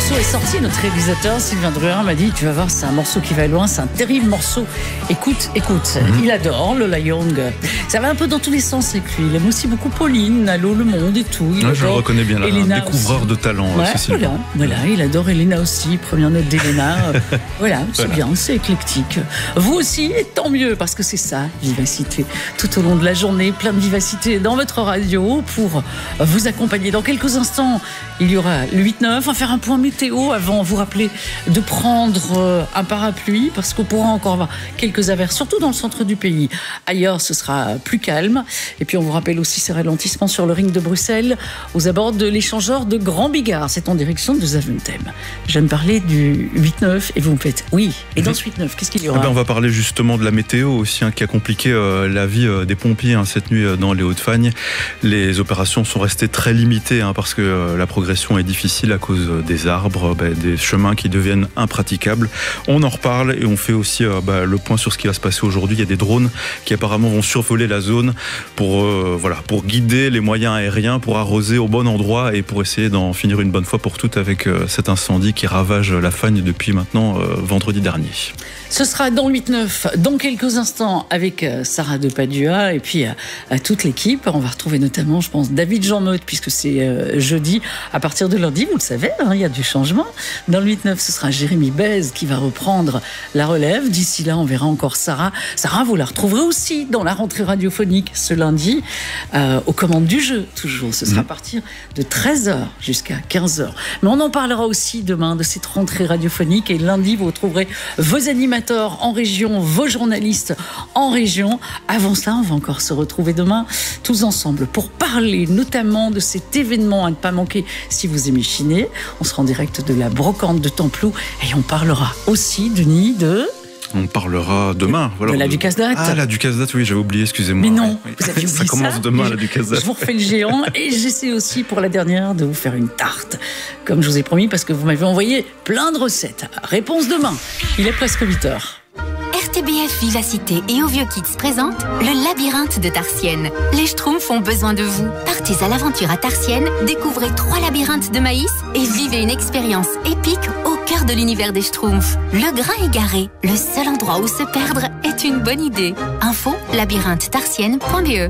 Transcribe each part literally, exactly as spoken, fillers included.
morceau est sorti, notre réalisateur Sylvain Druin m'a dit, tu vas voir, c'est un morceau qui va loin, c'est un terrible morceau. Écoute, écoute, mmh. il adore Lola Young. Ça va un peu dans tous les sens avec lui. Il aime aussi beaucoup Pauline, Allô le Monde et tout. Il ouais, je le reconnais bien là, Elena un découvreur aussi. de talent. Ouais, c'est voilà, voilà, il adore Elena aussi, première note d'Elena. Voilà, c'est voilà. bien, c'est éclectique. Vous aussi, et tant mieux, parce que c'est ça, vivacité. Tout au long de la journée, plein de vivacité dans votre radio pour vous accompagner. Dans quelques instants, il y aura le huit neuf. On va faire un point météo avant vous rappeler de prendre un parapluie parce qu'on pourra encore avoir quelques averses, surtout dans le centre du pays. Ailleurs, ce sera plus calme. Et puis, on vous rappelle aussi ces ralentissements sur le ring de Bruxelles aux abords de l'échangeur de Grand Bigard. C'est en direction de Zaventem. J'aime parler du huit neuf et vous me faites oui. Et dans ce huit neuf, qu'est-ce qu'il y aura ? eh ben, On va parler justement de la météo aussi, hein, qui a compliqué euh, la vie euh, des pompiers hein, cette nuit euh, dans les Hauts-de-Fagne. Les opérations sont restées très limitées hein, parce que euh, la progression est difficile à cause des arbres, bah, des chemins qui deviennent impraticables. On en reparle et on fait aussi euh, bah, le point sur ce qui va se passer aujourd'hui. Il y a des drones qui apparemment vont survoler la zone pour, euh, voilà, pour guider les moyens aériens, pour arroser au bon endroit et pour essayer d'en finir une bonne fois pour toutes avec euh, cet incendie qui ravage la Fagne depuis maintenant euh, vendredi dernier. Ce sera dans le huit neuf, dans quelques instants, avec Sarah de Padua et puis à, à toute l'équipe. On va retrouver notamment, je pense, David Jean-Meut, puisque c'est euh, jeudi. À partir de lundi, vous le savez, hein, il y a du changement. Dans le huit neuf, ce sera Jérémy Bèze qui va reprendre la relève. D'ici là, on verra encore Sarah. Sarah, vous la retrouverez aussi dans la rentrée radiophonique ce lundi, euh, aux commandes du jeu, toujours. Ce sera à partir de treize heures jusqu'à quinze heures. Mais on en parlera aussi demain de cette rentrée radiophonique. Et lundi, vous retrouverez vos animateurs en région, vos journalistes en région. Avant ça, on va encore se retrouver demain, tous ensemble, pour parler notamment de cet événement à ne pas manquer si vous aimez chiner. On sera en direct de la brocante de Templou et on parlera aussi, Denis, de... On parlera demain. Voilà. De la Ducasse-Date. Ah, la Ducasse-Date, oui, j'avais oublié, excusez-moi. Mais non, oui. vous avez oublié ça. Ça commence demain, la Ducasse-Date. Je vous refais le géant et j'essaie aussi pour la dernière de vous faire une tarte, comme je vous ai promis, parce que vous m'avez envoyé plein de recettes. Réponse demain. Il est presque huit heures. R T B F Vivacité et Ovio Kids présente le labyrinthe de Tarsienne. Les Schtroumpfs ont besoin de vous. Partez à l'aventure à Tarsienne, découvrez trois labyrinthes de maïs et vivez une expérience épique au cœur de l'univers des Schtroumpfs. Le grain égaré, le seul endroit où se perdre est une bonne idée. Info labyrinthe tarsienne point b e.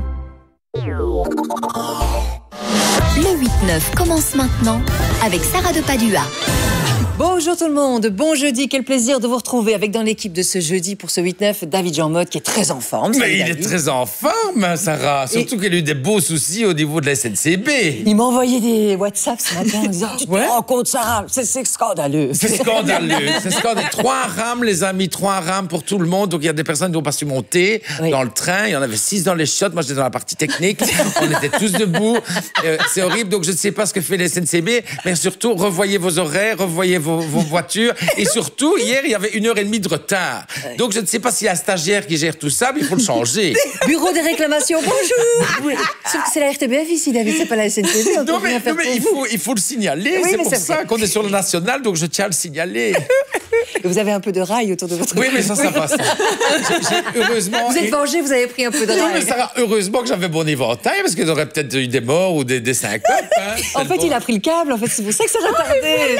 Le huit neuf commence maintenant avec Sarah de Padua. Bonjour tout le monde, bon jeudi, quel plaisir de vous retrouver avec dans l'équipe de ce jeudi pour ce huit neuf, David Jean-Meut qui est très en forme. Mais Salut, il David. est très en forme, Sarah, surtout Et... qu'il a eu des beaux soucis au niveau de la S N C B. Il m'a envoyé des WhatsApp ce matin en disant tu te ouais. rends compte Sarah, c'est, c'est scandaleux. C'est scandaleux, c'est scandaleux. Trois rames les amis, trois rames pour tout le monde, donc il y a des personnes qui n'ont pas su monter oui. dans le train, il y en avait six dans les chiottes, moi j'étais dans la partie technique, on était tous debout, euh, c'est horrible, donc je ne sais pas ce que fait la S N C B, mais surtout revoyez vos horaires, revoyez vos, vos voitures. Et surtout, hier, il y avait une heure et demie de retard. Donc, je ne sais pas s'il y a un stagiaire qui gère tout ça, mais il faut le changer. Bureau des réclamations, bonjour. Oui. Sauf que c'est la R T B F ici, David, c'est pas la S N C B. Non, mais, non, mais il, faut, il faut le signaler. Oui, c'est pour c'est ça vrai. qu'on est sur le national, donc je tiens à le signaler. Et vous avez un peu de rail autour de votre... Oui, mais ça, ça passe. J'ai, j'ai, heureusement... Vous êtes vengé, vous avez pris un peu de rail. Non, mais Sarah, heureusement que j'avais mon éventail, parce qu'il y aurait peut-être eu des morts ou des, des syncopes. Hein, en fait, bon. il a pris le câble, en fait, c'est pour ça que ça retardé.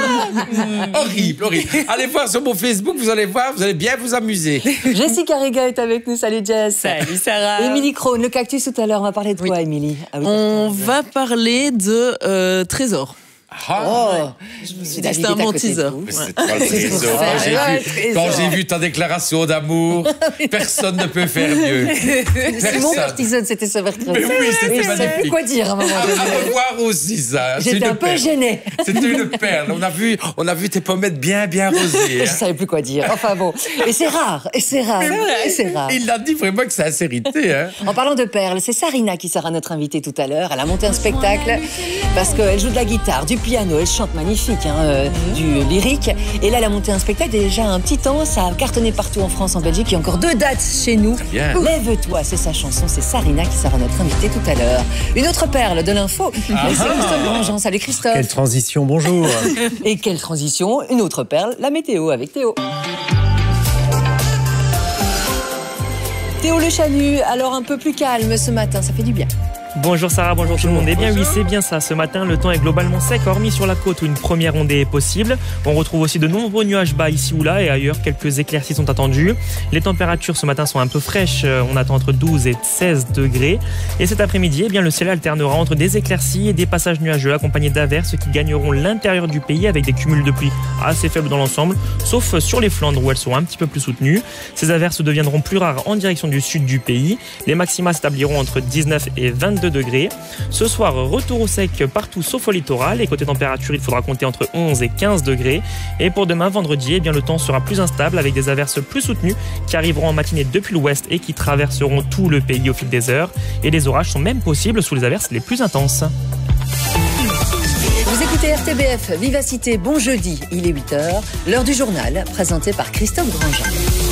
Oh, horrible, horrible. Allez voir sur mon Facebook, vous allez voir, vous allez bien vous amuser. Jessica Riga est avec nous, salut Jess. Salut Sarah. Émilie Krohn, le cactus tout à l'heure, on va parler de quoi, oui. Émilie ah, oui, On va parler de euh, Trésor. Ah, oh, je me suis dit que c'était un bon teaser. Mais c'est pas le trésor. Quand j'ai, vu, quand j'ai vu ta déclaration d'amour, personne ne peut faire mieux. C'est mon artisan, c'était ça, Bertrand. Mais oui, c'était oui, magnifique. Je ne sais plus quoi dire à un moment donné. À revoir aussi, ça. J'étais un peu perle. gênée. C'était une perle. On a vu, on a vu tes pommettes bien, bien rosées. Hein. Je ne savais plus quoi dire. Enfin bon. Et c'est rare. Et c'est rare. Et c'est rare. Il l'a dit vraiment que c'est sincérité. Hein. En parlant de perles, c'est Sarina qui sera notre invitée tout à l'heure. Elle a monté un spectacle parce qu'elle joue de la guitare, du piano, elle chante magnifique, hein, euh, du lyrique. Et là, elle a monté un spectacle déjà un petit temps. Ça a cartonné partout en France, en Belgique. Il y a encore deux dates chez nous. Lève-toi, c'est sa chanson. C'est Sarina qui sera notre invitée tout à l'heure. Une autre perle de l'info. Ah c'est Christophe Grandjean. Salut Christophe. Quelle transition, bonjour. Et quelle transition, une autre perle, la météo avec Théo. Théo Le Chanu, alors un peu plus calme ce matin, ça fait du bien. Bonjour Sarah, bonjour tout le monde. Eh bien oui, c'est bien ça. Ce matin, le temps est globalement sec, hormis sur la côte où une première ondée est possible. On retrouve aussi de nombreux nuages bas ici ou là et ailleurs. Quelques éclaircies sont attendues. Les températures ce matin sont un peu fraîches. On attend entre douze et seize degrés. Et cet après-midi, eh bien, le ciel alternera entre des éclaircies et des passages nuageux accompagnés d'averses qui gagneront l'intérieur du pays avec des cumuls de pluie assez faibles dans l'ensemble, sauf sur les Flandres où elles seront un petit peu plus soutenues. Ces averses deviendront plus rares en direction du sud du pays. Les maxima s'établiront entre dix-neuf et vingt-deux degrés. Ce soir, retour au sec partout sauf au littoral et côté température, il faudra compter entre onze et quinze degrés. Et pour demain, vendredi, eh bien, le temps sera plus instable avec des averses plus soutenues qui arriveront en matinée depuis l'ouest et qui traverseront tout le pays au fil des heures. Et les orages sont même possibles sous les averses les plus intenses. Vous écoutez R T B F, Vivacité, bon jeudi, il est huit heures, l'heure du journal, présenté par Christophe Grandjean.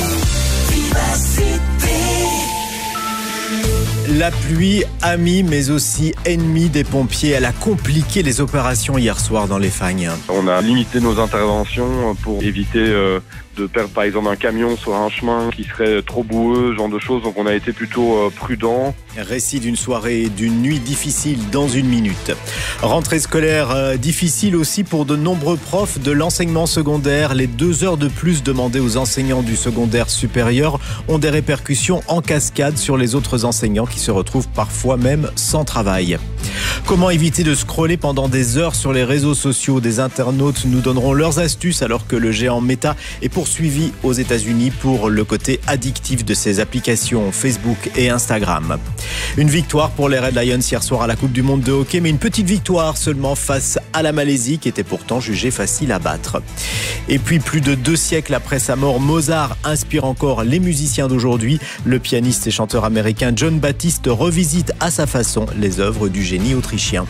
La pluie, amie mais aussi ennemie des pompiers, elle a compliqué les opérations hier soir dans les Fagnes. On a limité nos interventions pour éviter euh, de perdre par exemple un camion sur un chemin qui serait trop boueux, ce genre de choses, donc on a été plutôt euh, prudent. Récit d'une soirée et d'une nuit difficile dans une minute. Rentrée scolaire euh, difficile aussi pour de nombreux profs de l'enseignement secondaire. Les deux heures de plus demandées aux enseignants du secondaire supérieur ont des répercussions en cascade sur les autres enseignants qui se retrouvent parfois même sans travail. Comment éviter de scroller pendant des heures sur les réseaux sociaux? Des internautes nous donneront leurs astuces alors que le géant Meta est poursuivi aux États-Unis pour le côté addictif de ses applications Facebook et Instagram. Une victoire pour les Red Lions hier soir à la Coupe du Monde de hockey, mais une petite victoire seulement face à la Malaisie qui était pourtant jugée facile à battre. Et puis plus de deux siècles après sa mort, Mozart inspire encore les musiciens d'aujourd'hui. Le pianiste et chanteur américain John Baptiste revisite à sa façon les œuvres du génie autrichien.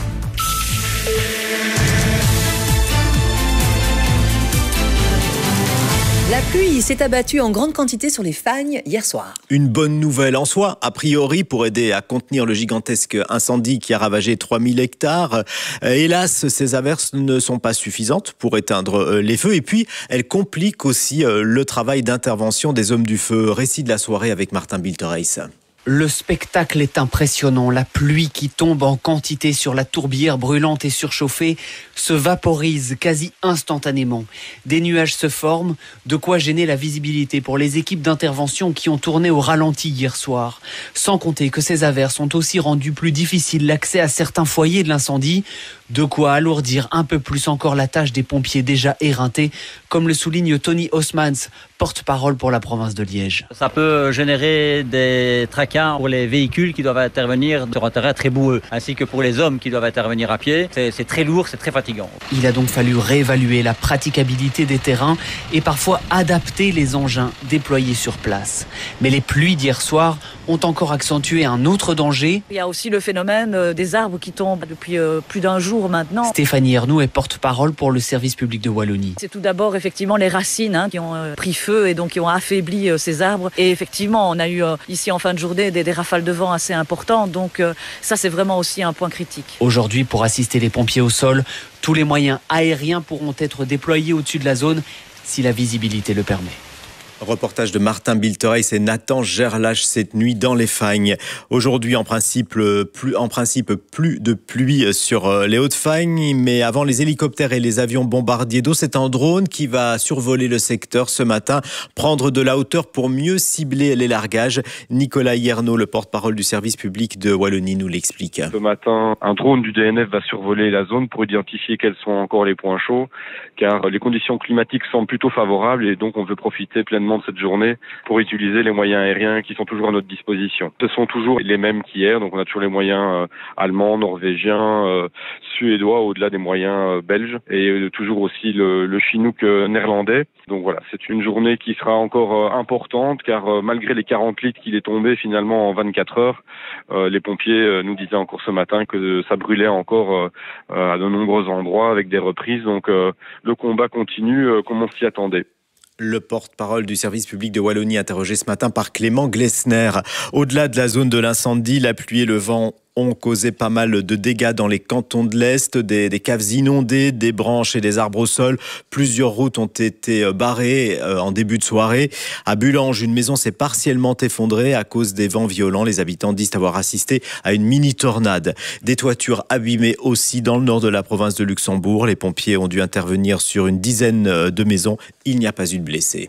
La pluie s'est abattue en grande quantité sur les Fagnes hier soir. Une bonne nouvelle en soi, a priori, pour aider à contenir le gigantesque incendie qui a ravagé trois mille hectares. Hélas, ces averses ne sont pas suffisantes pour éteindre les feux. Et puis, elles compliquent aussi le travail d'intervention des hommes du feu. Récit de la soirée avec Martin Biltereis. Le spectacle est impressionnant. La pluie qui tombe en quantité sur la tourbière brûlante et surchauffée se vaporise quasi instantanément. Des nuages se forment, de quoi gêner la visibilité pour les équipes d'intervention qui ont tourné au ralenti hier soir. Sans compter que ces averses ont aussi rendu plus difficile l'accès à certains foyers de l'incendie, de quoi alourdir un peu plus encore la tâche des pompiers déjà éreintés, comme le souligne Tony Hosmans, porte-parole pour la province de Liège. Ça peut générer des traquins pour les véhicules qui doivent intervenir sur un terrain très boueux, ainsi que pour les hommes qui doivent intervenir à pied. C'est, c'est très lourd, c'est très fatigant. Il a donc fallu réévaluer la praticabilité des terrains et parfois adapter les engins déployés sur place. Mais les pluies d'hier soir ont encore accentué un autre danger. Il y a aussi le phénomène des arbres qui tombent depuis plus d'un jour maintenant. Stéphanie Ernoux est porte-parole pour le service public de Wallonie. C'est tout d'abord effectivement les racines hein, qui ont pris feu et donc qui ont affaibli ces arbres. Et effectivement, on a eu ici en fin de journée des, des rafales de vent assez importantes. Donc ça, c'est vraiment aussi un point critique. Aujourd'hui, pour assister les pompiers au sol, tous les moyens aériens pourront être déployés au-dessus de la zone si la visibilité le permet. Reportage de Martin Biltereis et Nathan Gerlache cette nuit dans les Fagnes. Aujourd'hui, en principe, plus, en principe, plus de pluie sur les Hauts-de-Fagnes, mais avant les hélicoptères et les avions bombardiers d'eau, c'est un drone qui va survoler le secteur ce matin, prendre de la hauteur pour mieux cibler les largages. Nicolas Hiernaud, le porte-parole du service public de Wallonie, nous l'explique. Ce matin, un drone du D N F va survoler la zone pour identifier quels sont encore les points chauds, car les conditions climatiques semblent plutôt favorables et donc on veut profiter pleinement de cette journée pour utiliser les moyens aériens qui sont toujours à notre disposition. Ce sont toujours les mêmes qu'hier, donc on a toujours les moyens euh, allemands, norvégiens, euh, suédois, au-delà des moyens euh, belges, et euh, toujours aussi le, le chinook euh, néerlandais. Donc voilà, c'est une journée qui sera encore euh, importante, car euh, malgré les quarante litres qu'il est tombé finalement en vingt-quatre heures, euh, les pompiers euh, nous disaient encore ce matin que ça brûlait encore euh, euh, à de nombreux endroits avec des reprises, donc euh, le combat continue euh, comme on s'y attendait. Le porte-parole du service public de Wallonie interrogé ce matin par Clément Glessner. Au-delà de la zone de l'incendie, la pluie et le vent ont causé pas mal de dégâts dans les cantons de l'Est, des, des caves inondées, des branches et des arbres au sol. Plusieurs routes ont été barrées euh, en début de soirée. À Bulange, une maison s'est partiellement effondrée à cause des vents violents. Les habitants disent avoir assisté à une mini-tornade. Des toitures abîmées aussi dans le nord de la province de Luxembourg. Les pompiers ont dû intervenir sur une dizaine de maisons. Il n'y a pas eu de blessés.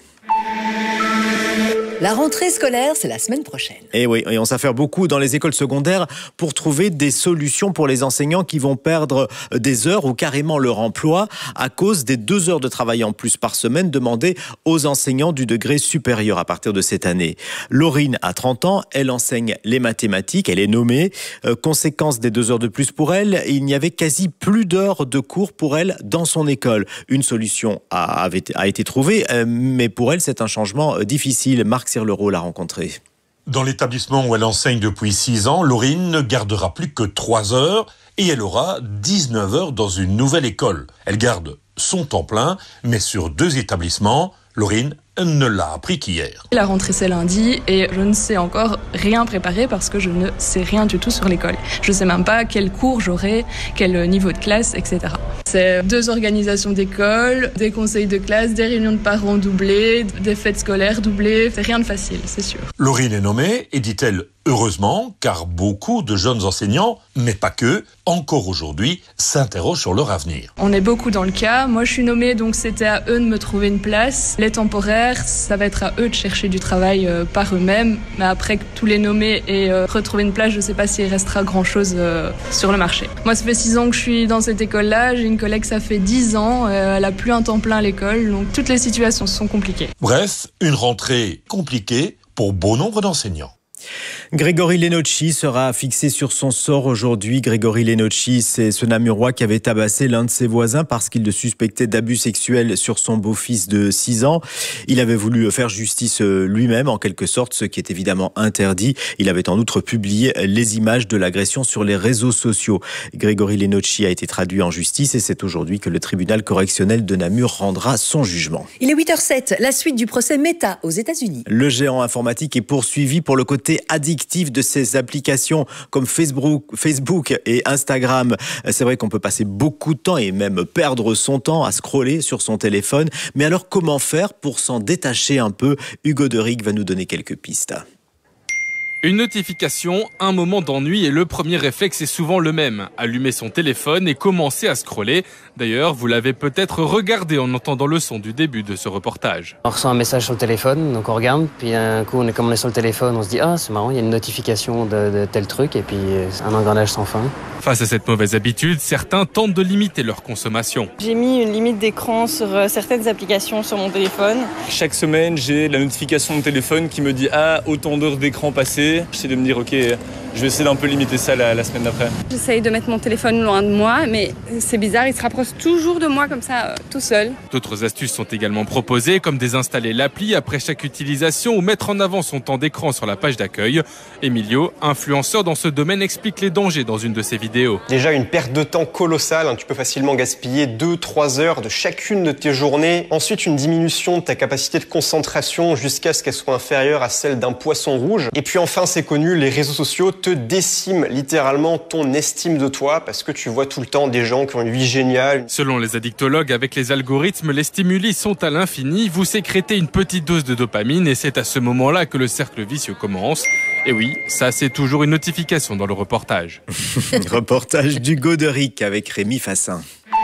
La rentrée scolaire, c'est la semaine prochaine. Et oui, et on s'affaire beaucoup dans les écoles secondaires pour trouver des solutions pour les enseignants qui vont perdre des heures ou carrément leur emploi à cause des deux heures de travail en plus par semaine demandées aux enseignants du degré supérieur à partir de cette année. Laurine a trente ans, elle enseigne les mathématiques, elle est nommée. Euh, conséquence des deux heures de plus pour elle, il n'y avait quasi plus d'heures de cours pour elle dans son école. Une solution a, avait, a été trouvée, euh, mais pour elle c'est un changement difficile. Marc Leroux l'a rencontré. Dans l'établissement où elle enseigne depuis six ans, Laurine ne gardera plus que trois heures et elle aura dix-neuf heures dans une nouvelle école. Elle garde son temps plein, mais sur deux établissements, Laurine ne l'a appris qu'hier. La rentrée c'est lundi et je ne sais encore rien préparer parce que je ne sais rien du tout sur l'école. Je ne sais même pas quel cours j'aurai, quel niveau de classe, et cetera. C'est deux organisations d'école, des conseils de classe, des réunions de parents doublées, des fêtes scolaires doublées. C'est rien de facile, c'est sûr. Laurine est nommée et dit-elle heureusement, car beaucoup de jeunes enseignants, mais pas que, encore aujourd'hui, s'interrogent sur leur avenir. On est beaucoup dans le cas. Moi, je suis nommée, donc c'était à eux de me trouver une place. Les temporaires, ça va être à eux de chercher du travail euh, par eux-mêmes. Mais après que tous les nommer et euh, retrouver une place, je ne sais pas s'il restera grand-chose euh, sur le marché. Moi, ça fait six ans que je suis dans cette école-là. J'ai une collègue, ça fait dix ans. Euh, elle n'a plus un temps plein à l'école. Donc, toutes les situations sont compliquées. Bref, une rentrée compliquée pour bon nombre d'enseignants. Grégory Lenocci sera fixé sur son sort aujourd'hui. Grégory Lenocci, c'est ce Namurois qui avait tabassé l'un de ses voisins parce qu'il le suspectait d'abus sexuels sur son beau-fils de six ans. Il avait voulu faire justice lui-même, en quelque sorte, ce qui est évidemment interdit. Il avait en outre publié les images de l'agression sur les réseaux sociaux. Grégory Lenocci a été traduit en justice et c'est aujourd'hui que le tribunal correctionnel de Namur rendra son jugement. Il est huit heures zéro sept, la suite du procès Meta aux États-Unis. Le géant informatique est poursuivi pour le côté addictif de ces applications comme Facebook, Facebook et Instagram. C'est vrai qu'on peut passer beaucoup de temps et même perdre son temps à scroller sur son téléphone. Mais alors comment faire pour s'en détacher un peu? Hugo Deric va nous donner quelques pistes. Une notification, un moment d'ennui et le premier réflexe est souvent le même. Allumer son téléphone et commencer à scroller. D'ailleurs, vous l'avez peut-être regardé en entendant le son du début de ce reportage. On reçoit un message sur le téléphone, donc on regarde, puis un coup, on est, comme on est sur le téléphone, on se dit « Ah, c'est marrant, il y a une notification de, de tel truc » et puis un engrenage sans fin. Face à cette mauvaise habitude, certains tentent de limiter leur consommation. J'ai mis une limite d'écran sur certaines applications sur mon téléphone. Chaque semaine, j'ai la notification de téléphone qui me dit « Ah, autant d'heures d'écran passées ». J'essaie de me dire, ok, je vais essayer d'un peu limiter ça la, la semaine d'après. J'essaye de mettre mon téléphone loin de moi, mais c'est bizarre, il se rapproche toujours de moi comme ça, euh, tout seul. D'autres astuces sont également proposées, comme désinstaller l'appli après chaque utilisation ou mettre en avant son temps d'écran sur la page d'accueil. Emilio, influenceur dans ce domaine, explique les dangers dans une de ses vidéos. Déjà une perte de temps colossale, hein, tu peux facilement gaspiller deux trois heures de chacune de tes journées. Ensuite, une diminution de ta capacité de concentration jusqu'à ce qu'elle soit inférieure à celle d'un poisson rouge. Et puis enfin, c'est connu, les réseaux sociaux te déciment littéralement ton estime de toi parce que tu vois tout le temps des gens qui ont une vie géniale. Selon les addictologues, avec les algorithmes, les stimuli sont à l'infini. Vous sécrétez une petite dose de dopamine et c'est à ce moment-là que le cercle vicieux commence. Et oui, ça c'est toujours une notification dans le reportage. Reportage d'Hugo Deric avec Rémi Fassin.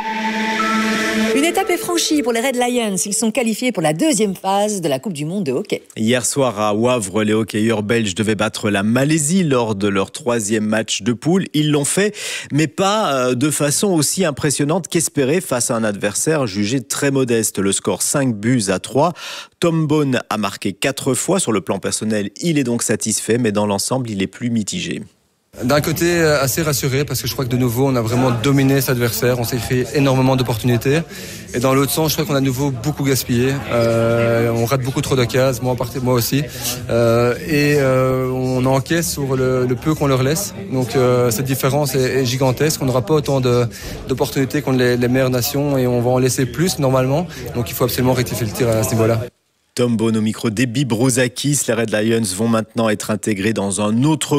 Une étape est franchie pour les Red Lions. Ils sont qualifiés pour la deuxième phase de la Coupe du Monde de hockey. Hier soir à Wavre, les hockeyeurs belges devaient battre la Malaisie lors de leur troisième match de poule. Ils l'ont fait, mais pas de façon aussi impressionnante qu'espéré face à un adversaire jugé très modeste. Le score cinq buts à trois. Tom Bone a marqué quatre fois. Sur le plan personnel, il est donc satisfait, mais dans l'ensemble, il est plus mitigé. D'un côté, assez rassuré parce que je crois que de nouveau, on a vraiment dominé cet adversaire. On s'est fait énormément d'opportunités. Et dans l'autre sens, je crois qu'on a de nouveau beaucoup gaspillé. Euh, on rate beaucoup trop d'occasions, moi, moi aussi. Euh, et euh, on encaisse sur le, le peu qu'on leur laisse. Donc euh, cette différence est, est gigantesque. On n'aura pas autant de, d'opportunités contre les, les meilleures nations et on va en laisser plus normalement. Donc il faut absolument rectifier le tir à ce niveau-là. Tom Bone au micro d'Ebi Brouzakis. Les Red Lions vont maintenant être intégrés dans un autre